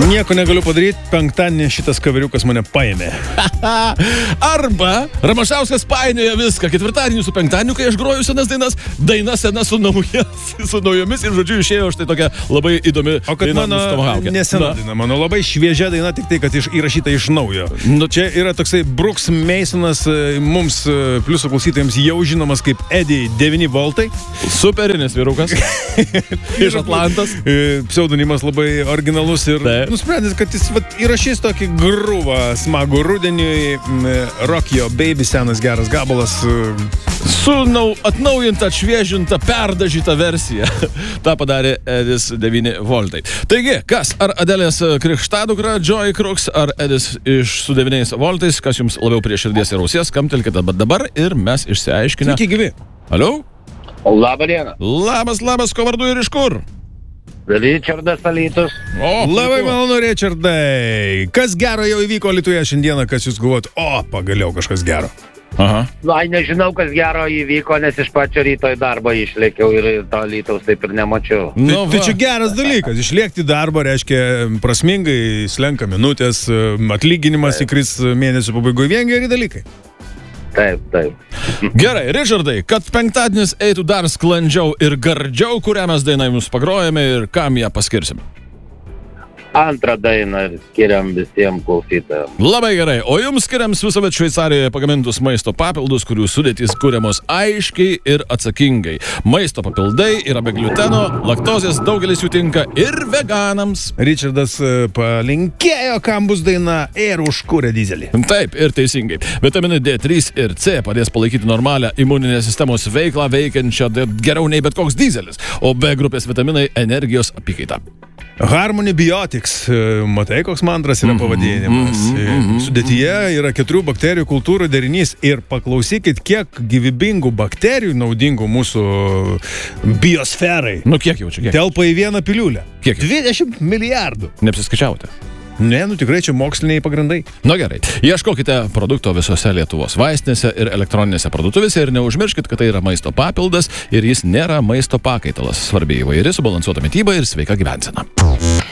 Nieko negaliu padaryti, penktadienį šitas kaveriukas mane paėmė. Arba Ramašauskas painioja viską. Ketvirtadienį su penktadieniu, kai aš groju senas dainas, daina sena su naujomis ir žodžiu išėjo štai tokia labai įdomi. O kad mano nesena daina, mano labai šviežia daina, tik tai, kad įrašyta iš naujo. Čia yra toksai Brooks Masonas, mums pliusų klausytojams jau žinomas kaip Eddie 9 voltai. Superinis vyrukas. Iš Atlantos. Pseudonimas labai originalus ir nusprendęs, kad jis įrašys tokį grūvą smagų rudeniui. Rock Your Baby, senas geras gabalas. Su atnaujinta, atšviežinta, perdažyta versija. Ta padarė Edis 9 voltai. Taigi, kas? Ar Adelės krikštadukra Joy Crooks, ar Edis su 9 voltais? Kas jums labiau prie širdies ir ausies? Kamtelkite dabar ir mes išsiaiškinę. Sveiki, gyvi. Alio? Labą dieną. Labas, ko vardu ir iš kur? Ričardas Alytus. Labai malonu, Ričardai. Kas gero jau įvyko Alytuje šiandieną, kas jūs galvojat? Pagaliau kažkas gero. Aha. Nežinau, kas gero įvyko, nes iš pačio ryto į darbą išlėkiau ir to Alytaus taip ir nemačiau. Tai čia geras dalykas. Išlėkti darbą reiškia prasmingai slenka minutės, atlyginimas įkris mėnesio pabaigoje, vien geri dalykai. Taip. Gerai, Ričardai, kad penktadienis eitų dar sklandžiau ir gardžiau, kurią mes dainą jums pagrojame ir kam ją paskirsim? Antrą dainą skiriam visiems klausytojams. Labai gerai, o jums skiriam visuomet Šveicarijoje pagamintus maisto papildus, kurių sudėtys kuriamos aiškiai ir atsakingai. Maisto papildai yra be gliuteno, laktozės, daugelis jų tinka ir veganams. Ričardas palinkėjo, kam bus daina ir užkūrė dizelį. Taip, ir teisingai. Vitaminai D3 ir C padės palaikyti normalią imuninės sistemos veiklą, veikiančią geriau nei bet koks dizelis, o B grupės vitaminai energijos apykaita. Harmony Biotics, matai, koks mantras yra pavadinimas. Sudėtyje yra 4 bakterijų kultūrų derinys ir paklausykit, kiek gyvybingų bakterijų naudingų mūsų biosferai. Kiek jau čia? Telpa į vieną piliulę. Kiek? 20 milijardų. Neapsiskaičiavote? Ne, tikrai čia moksliniai pagrindai. Gerai. Ieškokite produkto visose Lietuvos vaistinėse ir elektroninėse parduotuvėse ir neužmirškit, kad tai yra maisto papildas ir jis nėra maisto pakaitalas. Svarbi įvairi subalansuota mityba ir sveika gyvensena.